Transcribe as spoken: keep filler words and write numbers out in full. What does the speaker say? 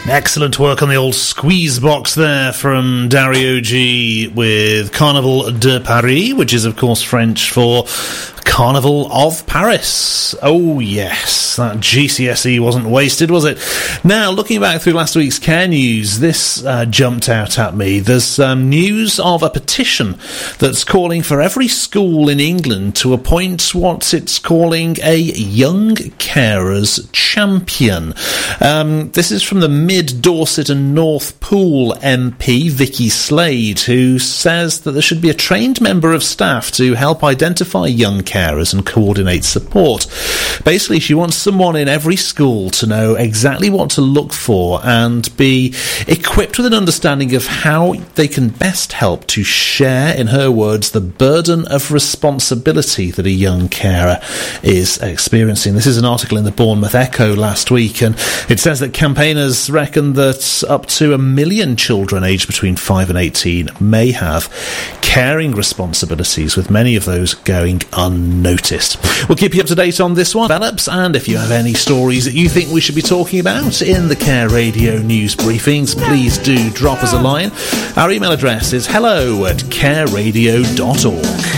Excellent work on the old squeeze box there from Dario G with Carnaval de Paris, which is of course French for Carnival of Paris. Oh yes, that G C S E wasn't wasted, was it? Now, looking back through last week's Care News, this uh, jumped out at me. There's um, news of a petition that's calling for every school in England to appoint what it's calling a Young Carers Champion. Um, this is from the Mid Dorset and North Pool M P, Vicky Slade, who says that there should be a trained member of staff to help identify young carers and coordinate support. Basically, she wants someone in every school to know exactly what to look for and be equipped with an understanding of how they can best help to share, in her words, the burden of responsibility that a young carer is experiencing. This is an article in the Bournemouth Echo last week, and it says that campaigners reckon that up to a million children aged between five and eighteen may have caring responsibilities, with many of those going unnoticed. We'll keep you up to date on this one, develops, and if you have any stories that you think we should be talking about in the Care Radio news briefings, please do drop us a line. Our email address is hello at careradio dot org.